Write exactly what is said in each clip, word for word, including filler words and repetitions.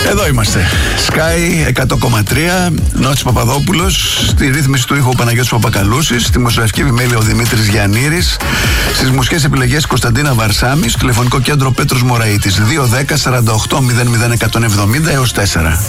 Εδώ είμαστε. Sky εκατό κόμμα τρία, Νότης Παπαδόπουλος, στη ρύθμιση του ήχου ο Παναγιώτης Παπακαλούσης, στη δημοσιογραφική επιμέλεια ο Δημήτρης Γιαννήρης, στις μουσικές επιλογές Κωνσταντίνα Βαρσάμι, στο τηλεφωνικό κέντρο Πέτρος Μωραΐτης. δύο δέκα σαράντα οκτώ μηδέν μηδέν εκατόν εβδομήντα έως τέσσερα.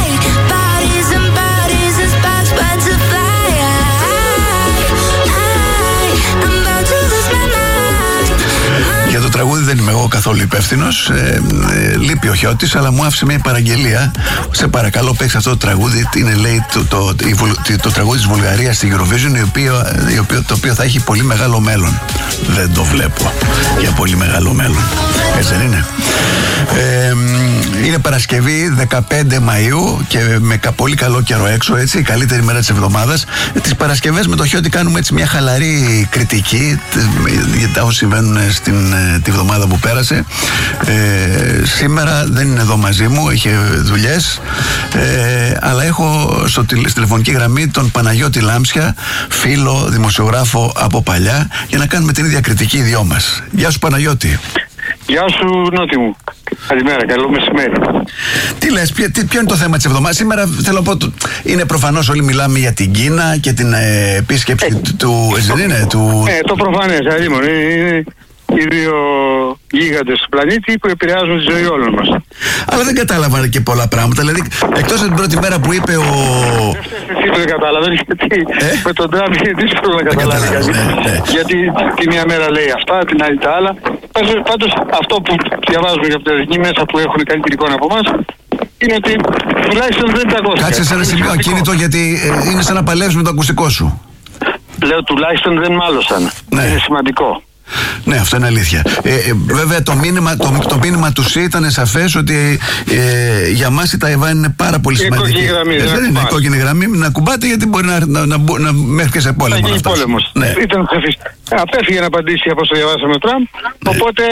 Για το τραγούδι δεν είμαι εγώ καθόλου υπεύθυνος. Ε, ε, λείπει ο Χιώτης, αλλά μου άφησε μια παραγγελία. Σε παρακαλώ, παίξε αυτό το τραγούδι. Είναι, λέει, το, το, το, το, το τραγούδι της Βουλγαρίας στη Eurovision, η οποία, η οποία, το οποίο θα έχει πολύ μεγάλο μέλλον. Δεν το βλέπω για πολύ μεγάλο μέλλον. Έτσι δεν είναι? Ε, είναι Παρασκευή δεκαπέντε Μαΐου και με πολύ καλό καιρό έξω, έτσι, η καλύτερη μέρα της εβδομάδας. Τις Παρασκευές με το Χιώτη κάνουμε έτσι μια χαλαρή κριτική για τα όσα συμβαίνουν στην, τη βδομάδα που πέρασε. Ε, σήμερα δεν είναι εδώ μαζί μου, είχε δουλειές, ε, αλλά έχω στο, στη τηλεφωνική γραμμή τον Παναγιώτη Λάμψια, φίλο, δημοσιογράφο από παλιά, για να κάνουμε την ίδια κριτική οι δυο μας. Γεια σου Παναγιώτη. Γεια σου Νότι μου. Καλημέρα, καλό μεσημέρι. Τι λες, ποιο, ποιο είναι το θέμα της εβδομάδας? Σήμερα θέλω να πω, είναι προφανώς όλοι μιλάμε για την Κίνα και την ε, επίσκεψη ε, του, ε, δεν είναι, του... Ε, το προφανές, αλίμον, είναι οι δύο γίγαντες του πλανήτη που επηρεάζουν τη ζωή όλων μας. Αλλά δεν κατάλαβα και πολλά πράγματα, δηλαδή εκτός από την πρώτη μέρα που είπε ο... Εσύ δεν κατάλαβε, γιατί ε? με τον Τραμπ είναι δύσκολο να καταλάβει κανείς. Ναι, ναι. Γιατί τη μία μέρα λέει αυτά, την άλλη τα άλλα. Πάντως αυτό που διαβάζουμε για τα δική μέσα που έχουν καλύτερη εικόνα από εμάς είναι ότι τουλάχιστον δεν τα ακούσαμε. Κάτσε σε ένα σημείο ακίνητο, γιατί ε, είναι σαν να παλεύεις με το ακουστικό σου. Λέω τουλάχιστον δεν μάλωσαν. Ναι. Είναι σημαντικό. Ναι, αυτό είναι αλήθεια. Ε, ε, βέβαια το μήνυμα, το, το μήνυμα του ΣΥ ήταν σαφές ότι ε, για μας η Ταϊβάν είναι πάρα πολύ σημαντική. Η γραμμή, ε, δεν είναι η κόκκινη γραμμή, να κουμπάτε, γιατί μπορεί να, να, να, να, να μέχρι και σε πόλεμο. Θα γίνει πόλεμος. Ναι. Ήταν απέφυγε να απαντήσει όπως το διαβάσαμε ο Τραμπ, ναι. Οπότε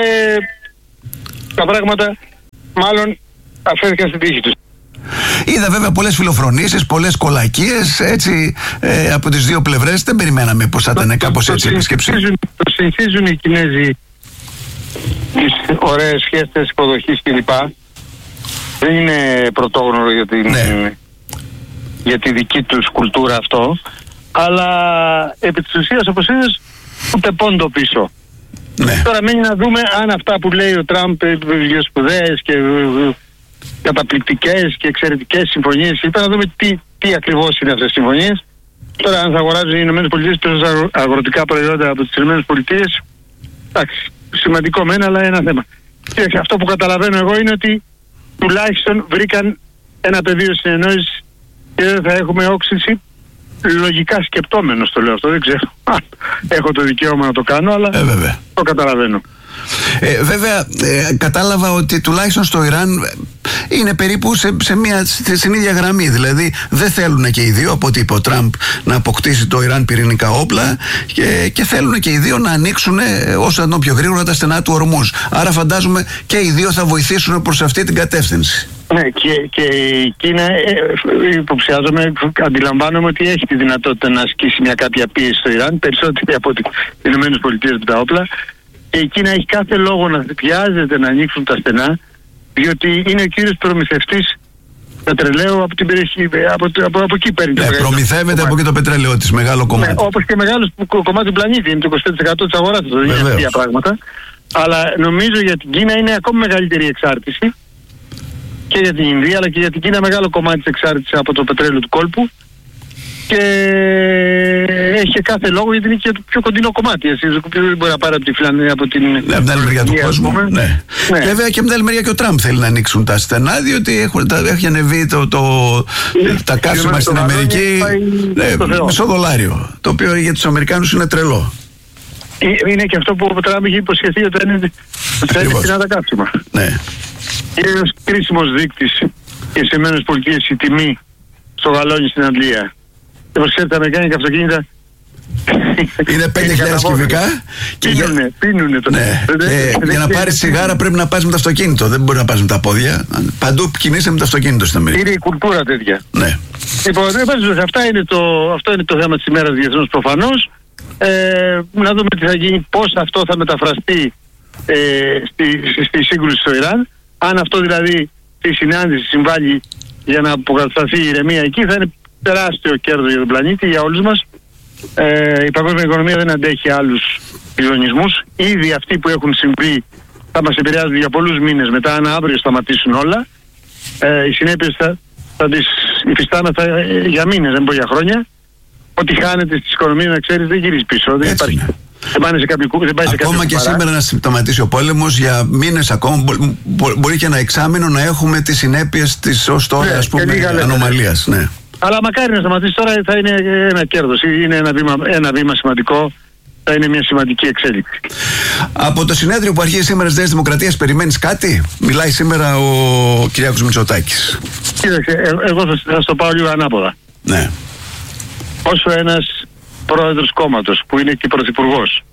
τα πράγματα μάλλον αφέθηκαν στην τύχη τους. Είδα βέβαια πολλές φιλοφρονήσεις, πολλές κολακίες, έτσι, ε, από τις δύο πλευρές. Δεν περιμέναμε πως θα ήταν κάπως έτσι η επίσκεψη. Το συνηθίζουν οι Κινέζοι τις ωραίες σχέσεις υποδοχής κλπ. Δεν είναι πρωτόγνωρο για, την, ναι. για τη δική τους κουλτούρα αυτό. Αλλά επί της ουσίας, όπως είδες, ούτε πόντο πίσω. Ναι. Τώρα μένει να δούμε αν αυτά που λέει ο Τραμπ για σπουδαίες και καταπληκτικές και εξαιρετικές συμφωνίες, είπα να δούμε τι, τι ακριβώς είναι αυτές τις συμφωνίες. Τώρα αν θα αγοράζουν οι ΗΠΑ τόσα αγροτικά προϊόντα από τις ΗΠΑ, εντάξει, σημαντικό μένα, αλλά ένα θέμα. Και αυτό που καταλαβαίνω εγώ είναι ότι τουλάχιστον βρήκαν ένα πεδίο συνεννόησης και δεν θα έχουμε όξυνση. Λογικά σκεπτόμενο το λέω αυτό, δεν ξέρω. Έχω το δικαίωμα να το κάνω, αλλά ε, το καταλαβαίνω. Ε, βέβαια, ε, κατάλαβα ότι τουλάχιστον στο Ιράν είναι περίπου σε, σε μια, στην ίδια γραμμή. Δηλαδή, δεν θέλουν και οι δύο, από ό,τι είπε ο Τραμπ, να αποκτήσει το Ιράν πυρηνικά όπλα και, και θέλουν και οι δύο να ανοίξουν ε, όσο να πιο γρήγορα τα στενά του Ορμούζ. Άρα, φαντάζομαι και οι δύο θα βοηθήσουν προς αυτή την κατεύθυνση. Ναι, και, και η Κίνα, ε, υποψιάζομαι, αντιλαμβάνομαι ότι έχει τη δυνατότητα να ασκήσει μια κάποια πίεση στο Ιράν, περισσότερη από τις ΗΠΑ με τα όπλα. Και η Κίνα έχει κάθε λόγο να χρειάζεται να ανοίξουν τα στενά, διότι είναι ο κύριος προμηθευτής πετρελαίου από την περιοχή, από, από, από εκεί παίρνει το ναι, προμηθεύεται από εκεί το πετρέλαιο της, μεγάλο κομμάτι. Ναι, όπως και μεγάλο κομμάτι του πλανήτη, είναι το είκοσι πέντε τοις εκατό της αγοράς, δεν είναι αστεία πράγματα. Αλλά νομίζω για την Κίνα είναι ακόμη μεγαλύτερη εξάρτηση, και για την Ινδία αλλά και για την Κίνα μεγάλο κομμάτι της εξάρτησης από το πετρέλαιο του κόλπου. Και έχει κάθε λόγο γιατί είναι και το πιο κοντινό κομμάτι. Εσύ δεν μπορεί να πάρει από, τη Φιλανδία, από την. Ναι, από την άλλη μεριά του κόσμου. Ναι. Ναι. Βέβαια και από την άλλη μεριά και ο Τραμπ θέλει να ανοίξουν τα στενά, διότι έχουν, τα, έχει ανεβεί το, το, τα καύσιμα στην Αμερική. Ναι, μισό δολάριο. Το οποίο για τους Αμερικάνους είναι τρελό. Είναι και αυτό που ο Τραμπ είχε υποσχεθεί ότι θα είναι φθηνά τα καύσιμα. Ναι. Είναι ένας κρίσιμος δείκτης και σε ΗΠΑ η τιμή στο γαλόνι στην Αγγλία. Και όπως ξέρετε, τα αμερικάνικα αυτοκίνητα είναι πέντε χιλιάδες κυβικά. Πίνουνε, πίνουνε το. Ναι. Και για να πάρεις σιγάρα πρέπει να πας με το αυτοκίνητο. Δεν μπορεί να πας με τα πόδια. Παντού κινείσαι με το αυτοκίνητο στην Αμερική. Είναι η κουλτούρα τέτοια. Ναι. Λοιπόν, αυτά είναι το, αυτό είναι το θέμα της ημέρας διεθνώς προφανώς. Ε, να δούμε τι θα γίνει, πώς αυτό θα μεταφραστεί ε, στη, στη, στη σύγκρουση στο Ιράν. Αν αυτό δηλαδή αυτή η συνάντηση συμβάλλει για να αποκατασταθεί η ηρεμία εκεί, θα είναι τεράστιο κέρδος για τον πλανήτη, για όλους μας. Ε, η παγκόσμια οικονομία δεν αντέχει άλλους κλειδονισμούς. Ήδη αυτοί που έχουν συμβεί θα μας επηρεάζουν για πολλούς μήνες. Μετά, αν αύριο σταματήσουν όλα, ε, οι συνέπειες θα, θα τις υφιστάμεθα ε, για μήνες, δεν πω για χρόνια. Ό,τι χάνεται στις οικονομίες, να ξέρεις, δεν γυρίζει πίσω. Δεν υπάρχει. Δεν πάνε σε κάποιο, δεν πάει σε ακόμα και παρά. σήμερα να συμπτωματίσει ο πόλεμος για μήνες ακόμα, μπο, μπο, μπορεί και ένα εξάμηνο να έχουμε τις συνέπειες της ως τώρα, ναι, ας πούμε, ανομαλίας. Ναι. Αλλά μακάρι να σταματήσει τώρα, θα είναι ένα κέρδος, είναι ένα βήμα, ένα βήμα σημαντικό, θα είναι μια σημαντική εξέλιξη. Από το συνέδριο που αρχίζει σήμερα της Νέας Δημοκρατίας, περιμένεις κάτι? Μιλάει σήμερα ο Κυριάκος Μητσοτάκης. Κοίταξε, ε, εγώ θα, θα στο πάω λίγο ανάποδα. Ναι. Όσο ένας πρόεδρος κόμματος που είναι και πρωθυπουργός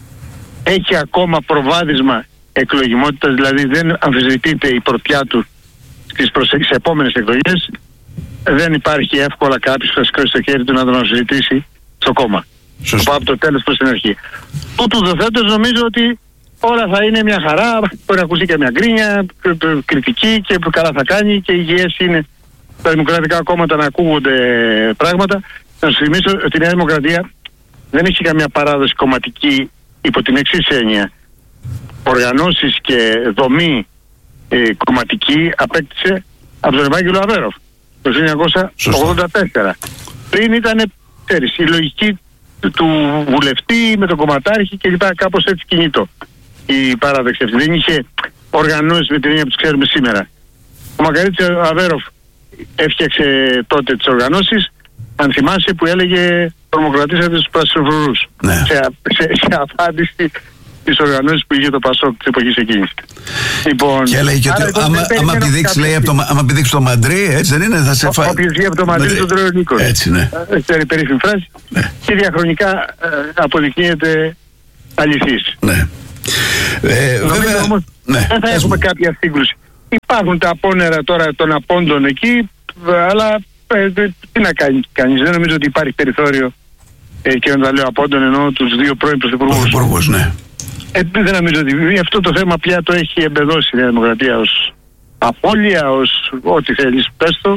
έχει ακόμα προβάδισμα εκλογιμότητας, δηλαδή δεν αμφισβητείται η πρωτιά του στις, προσε... στις επόμενες εκλογές, δεν υπάρχει εύκολα κάποιος που θα σηκώσει το χέρι του να τον αμφισβητήσει στο κόμμα. Σωστό. Από το τέλος προς την αρχή. Τούτου δοθέτως νομίζω ότι όλα θα είναι μια χαρά, μπορεί να ακουστεί και μια γκρίνια, κριτική και καλά θα κάνει και υγιές είναι τα δημοκρατικά κόμματα να ακούγονται πράγματα. Να σου θυμίσω ότι η Νέα Δημοκρατία δεν έχει καμία παράδοση κομματική υπό την εξής έννοια. Οργανώσεις και δομή ε, κομματική απέκτησε από τον Ευάγγελο Αβέροφ το χίλια εννιακόσια ογδόντα τέσσερα. Πριν ήταν, ξέρεις, η λογική του, του βουλευτή με τον κομματάρχη και λοιπά, κάπως έτσι κινητό η παράδοση αυτή. Δεν είχε οργανώσεις με την έννοια που τις ξέρουμε σήμερα. Ο Μακαρίτης Αβέροφ έφτιαξε τότε τις οργανώσεις, αν θυμάσαι, που έλεγε τρομοκρατήσατε τους πρασινοφρουρούς. Ναι. Σε, σε, σε απάντηση τις οργανώσεις που είχε το Πασόκ της εποχής εκείνης. Λοιπόν, και έλεγε και ότι άρα, άμα, άμα πηδήξει λέει, το, άμα πηδήξει το Μαντρί, έτσι δεν είναι, θα σε φάει. Όποιος βγει από το Μαντρί τον τρώει ο Νίκος. Έτσι, ναι. Έχει περίφημη φράση. Ναι. Και διαχρονικά ε, αποδεικνύεται αληθής. Ναι. Ε, βέβαια, όμως ναι, δεν θα έχουμε κάποια σύγκρουση. Υπάρχουν τα απόνερα τώρα των απόντων εκεί, αλλά ε, τι να κάνει κανείς. Δεν νομίζω ότι υπάρχει περιθώριο, ε, και όταν λέω απόντων εννοώ τους δύο πρώην πρωθυπουργούς. Ναι. Ε, δεν νομίζω ότι αυτό το θέμα πια το έχει εμπεδώσει η Νέα Δημοκρατία ως απώλεια, ως ό,τι θέλεις πες το,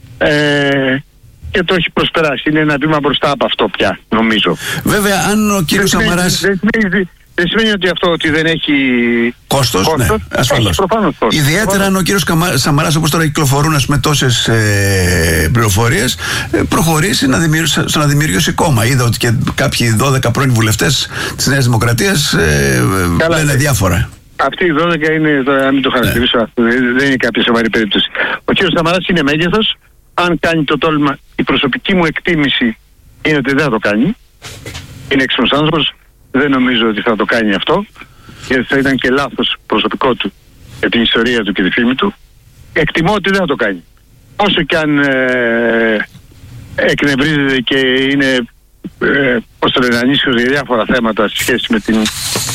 ε, και το έχει προσπεράσει. Είναι ένα βήμα μπροστά από αυτό πια, νομίζω. Βέβαια, αν ο κύριος Σαμαράς... Δεν, δεν, δεν σημαίνει ότι αυτό ότι δεν έχει κόστος, κόστος, ναι, ασφαλώς. Ιδιαίτερα αν ο κύριος Σαμαράς, όπως τώρα κυκλοφορούν ας πούμε τόσες ε, πληροφορίες, ε, προχωρήσει να δημιουργήσει, να δημιουργήσει κόμμα. Είδα ότι και κάποιοι δώδεκα πρώην βουλευτές της Νέας Δημοκρατίας ε, Καλά, λένε διάφορα. Αυτοί οι δώδεκα είναι, να μην το χαρακτηρίσω, ναι. Δεν είναι κάποια σοβαρή περίπτωση. Ο κύριος Σαμαράς είναι μέγεθος. Αν κάνει το τόλμα, η προσωπική μου εκτίμηση είναι ότι δεν θα το κάνει. Είναι έξυπνος άνθρωπος. Δεν νομίζω ότι θα το κάνει αυτό, γιατί θα ήταν και λάθος προσωπικό του για την ιστορία του και τη φήμη του. Εκτιμώ ότι δεν θα το κάνει. Όσο και αν ε, εκνευρίζεται και είναι ε, πώς το λένε, ανήσυχος για διάφορα θέματα σε σχέση με την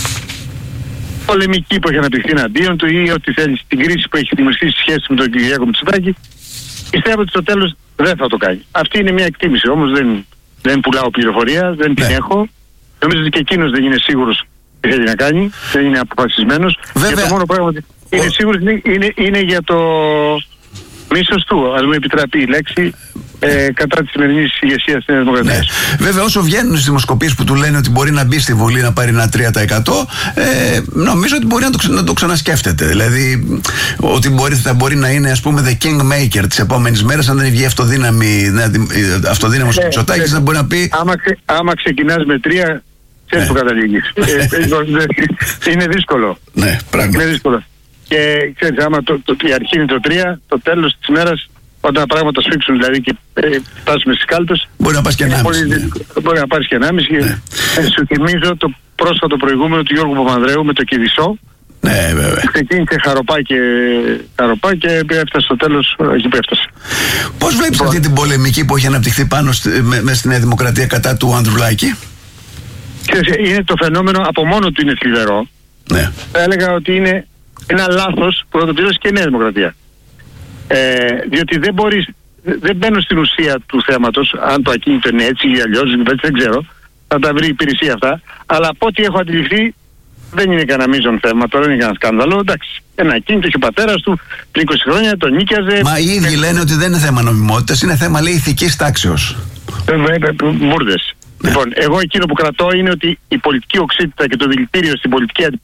πολεμική που έχει αναπτυχθεί εναντίον του ή ό,τι θέλει, στην κρίση που έχει δημιουργήσει στη σχέση με τον Κυριάκο Μητσοτάκη, πιστεύω ότι στο τέλος δεν θα το κάνει. Αυτή είναι μια εκτίμηση, όμως δεν, δεν πουλάω πληροφορία, δεν την έχω. Νομίζω ότι και εκείνος δεν είναι σίγουρος τι θέλει να κάνει, δεν είναι αποφασισμένος. Και το μόνο πράγμα ότι είναι σίγουρος είναι, είναι, είναι για το μίσος του, ας μου επιτραπεί η λέξη, ε, κατά της σημερινής ηγεσίας της Δημοκρατίας. Ναι. Βέβαια, όσο βγαίνουν στις δημοσκοπήσεις που του λένε ότι μπορεί να μπει στη Βουλή να πάρει ένα τρία τοις εκατό, ε, νομίζω ότι μπορεί να το, να το ξανασκέφτεται. Δηλαδή, ότι μπορεί, θα μπορεί να είναι, ας πούμε, the kingmaker της επόμενης μέρας, αν δεν βγει αυτοδύναμη, αυτοδύναμος ο Μητσοτάκης, να μπορεί να πει. Άμα, ξε, άμα ξεκινάς με τρία, ξέρεις που καταλήγεις. Είναι δύσκολο. Ναι, πράγματι. Είναι δύσκολο. Και ξέρεις, άμα το, το, η αρχή είναι το τρία, το τέλος της ημέρας, όταν τα πράγματα σφίξουν δηλαδή και ε, φτάσουμε στις κάλπες, μπορεί να πας και ενάμιση. Ναι. Μπορεί να πάρεις και ενάμιση. Ναι. Ε, σου θυμίζω το πρόσφατο προηγούμενο του Γιώργου Παπανδρέου με το Κηδισό. Ναι, βέβαια. Ξεκίνησε χαροπά και, χαροπά και έφτασε στο τέλος εκεί που έφτασε. Πώς βλέπεις λοιπόν αυτή την πολεμική που έχει αναπτυχθεί πάνω στη, με, με στη Νέα Δημοκρατία κατά του Ανδρουλάκη? Ξέρεις, είναι το φαινόμενο από μόνο του είναι θλιβερό. Ναι. Θα έλεγα ότι είναι ένα λάθος που θα το πληρώσει και η Νέα Δημοκρατία. Ε, διότι δεν μπορείς, δεν μπαίνω στην ουσία του θέματος, αν το ακίνητο είναι έτσι ή αλλιώς, δεν ξέρω, θα τα βρει η υπηρεσία αυτά, αλλά από ό,τι έχω αντιληφθεί δεν είναι κανένα μείζον θέμα, τώρα δεν είναι κανένα σκάνδαλο, εντάξει, ένα κίνητο, και ο πατέρας του πριν είκοσι χρόνια τον νίκιαζε. Μα οι ίδιοι λένε ότι δεν είναι θέμα νομιμότητας, είναι θέμα, λέει, ηθικής τάξεως. Μπούρδες. Ναι. Λοιπόν, εγώ εκείνο που κρατώ είναι ότι η πολιτική οξύτητα και το δηλητήριο στην πολιτική αντιπολίτευση.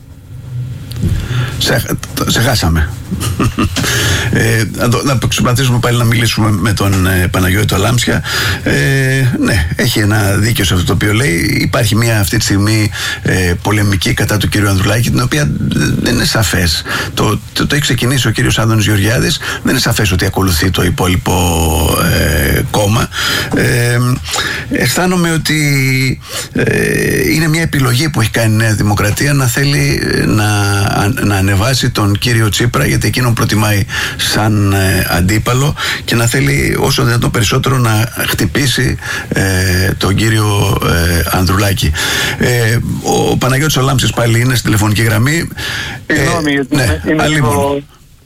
Σε, σε χάσαμε. ε, να, το, να προσπαθήσουμε πάλι να μιλήσουμε με τον ε, Παναγιώτη Λάμψια. Ε, ναι, έχει ένα δίκιο σε αυτό το οποίο λέει. Υπάρχει μια αυτή τη στιγμή ε, πολεμική κατά του κύριου Ανδρουλάκη, την οποία δεν είναι σαφές. Το, το, το έχει ξεκινήσει ο κύριος Άδωνης Γεωργιάδης. Δεν είναι σαφές ότι ακολουθεί το υπόλοιπο ε, κόμμα. Ε, αισθάνομαι ότι ε, είναι μια επιλογή που έχει κάνει η Νέα Δημοκρατία να θέλει να, να ανεβάσει τον κύριο Τσίπρα, γιατί εκείνον προτιμάει σαν ε, αντίπαλο, και να θέλει όσο δυνατόν περισσότερο να χτυπήσει ε, τον κύριο ε, Ανδρουλάκη. Ε, ο Παναγιώτης ο Λάμψης πάλι είναι στη τηλεφωνική γραμμή. Συγγνώμη, ε, ναι, είναι λίγο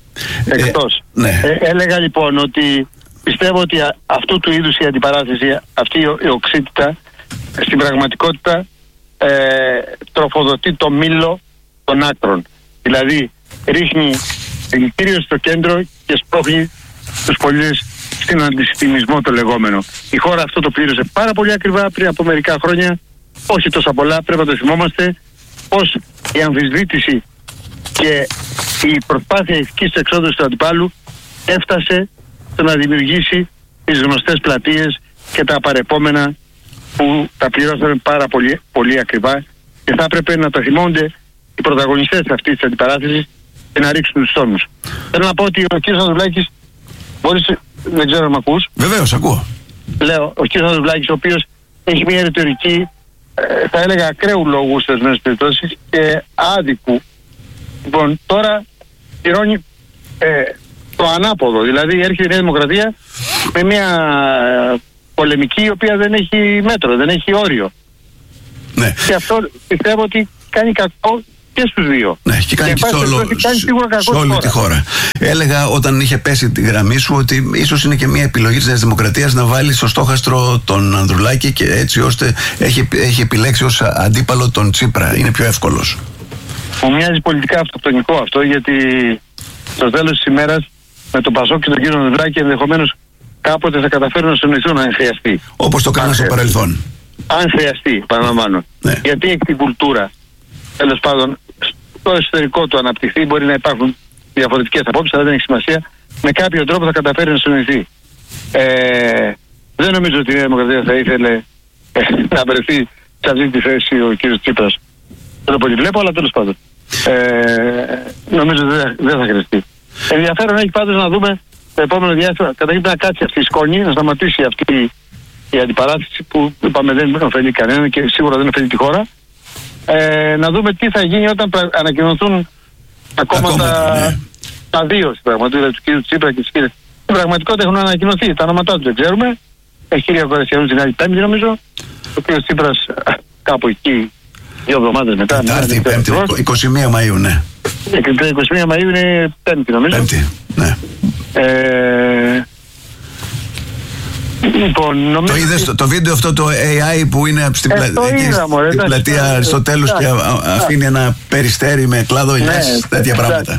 εκτός. Ε, ναι. ε, έλεγα λοιπόν ότι πιστεύω ότι α, αυτού του είδους η αντιπαράθεση, αυτή η, η οξύτητα στην πραγματικότητα ε, τροφοδοτεί το μήλο των άκρων. Δηλαδή ρίχνει δηλητήριο στο κέντρο και σπρώχνει τους πολίτες στην αντισυστημισμό το λεγόμενο. Η χώρα αυτό το πλήρωσε πάρα πολύ ακριβά πριν από μερικά χρόνια, όχι τόσα πολλά, πρέπει να το θυμόμαστε, πως η αμφισβήτηση και η προσπάθεια ηθικής εξόδου του αντιπάλου έφτασε στο να δημιουργήσει τις γνωστές πλατείες και τα παρεπόμενα που τα πληρώσαμε πάρα πολύ, πολύ ακριβά, και θα έπρεπε να τα θυμώνται οι πρωταγωνιστές αυτής της αντιπαράθεσης και να ρίξουν τους τόνους. Θέλω να πω ότι ο κ. Ανδρουλάκης, μπορείς, δεν ξέρω αν με ακούς. Βεβαίως, ακούω. Λέω, ο κ. Ανδρουλάκης, ο οποίος έχει μια ρητορική, ε, θα έλεγα ακραίου λόγου σε ορισμένες περιπτώσεις και άδικου. Λοιπόν, τώρα πληρώνει ε, το ανάποδο. Δηλαδή έρχεται η Νέα Δημοκρατία με μια πολεμική η οποία δεν έχει μέτρο, δεν έχει όριο. Ναι. Και αυτό πιστεύω ότι κάνει κακό και στους δύο. Ναι, και κάνει και, και, όλο, κάνει σίγουρα κακό σε όλη χώρα. τη χώρα. Έλεγα όταν είχε πέσει τη γραμμή σου ότι ίσως είναι και μια επιλογή της Νέας Δημοκρατίας να βάλει στο στόχαστρο τον Ανδρουλάκη, και έτσι ώστε έχει, έχει επιλέξει ως αντίπαλο τον Τσίπρα. Είναι πιο εύκολος. Μου μοιάζει πολιτικά αυτοκτονικό αυτό, γιατί στο τέλος της ημέρας με τον Πασόκ και τον κύριο Ανδρουλάκη ενδεχομένως κάποτε θα καταφέρουν να συνοηθούν αν χρειαστεί. Όπως το κάνανε στο παρελθόν. Αν χρειαστεί, παραλαμβάνω. Ναι. Γιατί έχει την κουλτούρα. Τέλος πάντων, στο εσωτερικό του αναπτυχθεί, μπορεί να υπάρχουν διαφορετικές απόψεις, αλλά δεν έχει σημασία. Με κάποιο τρόπο θα καταφέρει να συνοηθεί. Ε, δεν νομίζω ότι η Νέα Δημοκρατία θα ήθελε ε, να βρεθεί σε αυτή τη θέση ο κ. Τσίπρας. Δεν το πολύ βλέπω, αλλά τέλος πάντων. Ε, νομίζω ότι δεν, δεν θα χρειαστεί. Ενδιαφέρον έχει πάντως να δούμε το επόμενο διάστημα. Καταρχήν να κάτσει αυτή η σκόνη, να σταματήσει αυτή η αντιπαράθεση που είπαμε δεν ωφελεί κανέναν και σίγουρα δεν ωφελεί τη χώρα. Ε, να δούμε τι θα γίνει όταν ανακοινωθούν ακόμα τα, ναι. τα δύο στην πραγματικότητα του κ. Τσίπρα και της κ. Στην πραγματικότητα έχουν ανακοινωθεί. Τα ονόματά του δεν ξέρουμε. Έχει κ. Κορεσιανού την άλλη Πέμπτη, νομίζω. Ο κ. Τσίπρας κάπου εκεί δύο εβδομάδες μετά. Τετάρτη, Πέμπτη, είκοσι μία Μαΐου, ναι. Και είκοσι μία Μαΐου είναι Πέμπτη, νομίζω. Πέμπτη, ναι. Ε, Λοιπόν, νομίζω... Το είδες το, το βίντεο αυτό το έι άι που είναι στην ε, πλα... πλα... πλατεία Αριστοτέλους και αφήνει ένα περιστέρι με κλάδο ηλιάς, ναι, τέτοια πράγματα.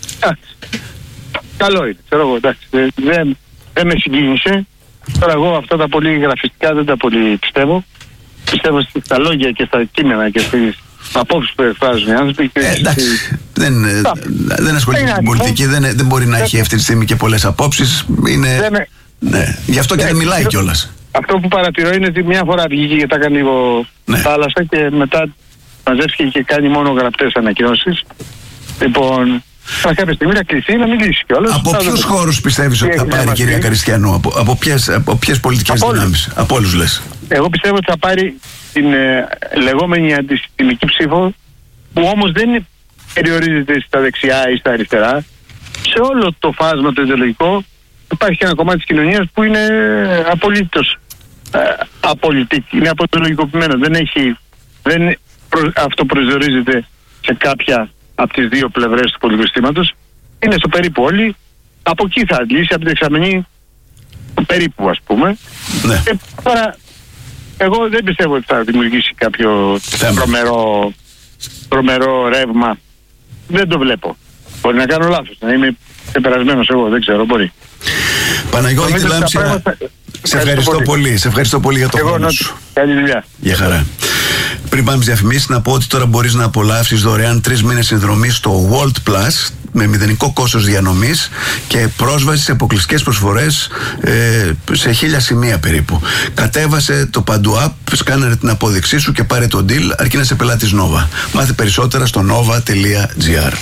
Καλό είναι, ξέρω εγώ, εντάξει. Δεν, δεν με συγκίνησε. Τώρα εγώ αυτά τα πολύ γραφιστικά δεν τα πολύ πιστεύω. Πιστεύω στα λόγια και στα κείμενα και στις απόψεις που εκφράζουν οι άνθρωποι. Ε, εντάξει, δεν, δεν ασχολείται με την πολιτική, δεν, δεν μπορεί να έχει αυτή τη στιγμή και πολλές απόψεις. Είναι... Δεν, ναι, γι' αυτό και δεν μιλάει κιόλας. Αυτό που παρατηρώ είναι ότι μια φορά βγήκε και τα έκανε λίγο ναι. θάλασσα και μετά μαζεύτηκε και κάνει μόνο γραπτές ανακοινώσεις. Λοιπόν, θα κάποια στιγμή να κλειστεί να μιλήσει κιόλας. Από ποιους χώρους πιστεύεις ότι θα πάρει η κυρία Καριστιανού, από, από, ποιες, από ποιες πολιτικές από δυνάμεις, όλους. Από όλους λες? Εγώ πιστεύω ότι θα πάρει την ε, λεγόμενη αντισυστημική ψήφο, που όμως δεν περιορίζεται στα δεξιά ή στα αριστερά. Σε όλο το φάσμα το ιδεολογικό υπάρχει ένα κομμάτι της κοινωνίας που είναι απολύτως ε, απολυτική, είναι απολυτικοποιημένο. Δεν έχει, δεν προ, αυτό προσδιορίζεται σε κάποια από τις δύο πλευρές του πολιτικού συστήματος. Είναι στο περίπου όλοι. Από εκεί θα αντλήσει, από την εξαμενή περίπου, ας πούμε. Ναι. Και τώρα, εγώ δεν πιστεύω ότι θα δημιουργήσει κάποιο τρομερό, τρομερό ρεύμα. Δεν το βλέπω. Μπορεί να κάνω λάθος, να είμαι ξεπερασμένος εγώ, δεν ξέρω, μπορεί. Παναγιώτη Λάμψια, πράγματα... σε ευχαριστώ πολύ. πολύ. Σε ευχαριστώ πολύ για το χρόνο σου. Καλή δουλειά. Γεια χαρά. Πριν πάμε στις διαφημίσεις, να πω ότι τώρα μπορείς να απολαύσεις δωρεάν τρεις μήνες συνδρομή στο World Plus με μηδενικό κόστος διανομής και πρόσβαση σε αποκλειστικές προσφορές ε, σε χίλια σημεία περίπου. Κατέβασε το Παντού App, σκάναρε την απόδειξή σου και πάρε το deal, αρκεί να είσαι πελάτης Nova. Μάθε περισσότερα στο nova τελεία gr.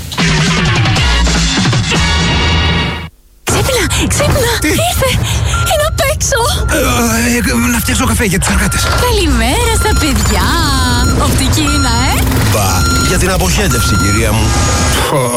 Ξύπνα, ξύπνα, Τι? ήρθε, είναι απ' έξω. Ε, ε, να φτιάξω καφέ για τους εργάτες. Καλημέρα στα παιδιά. Οπτική είναι, ε. Μπα, για την αποχέτευση, κυρία μου.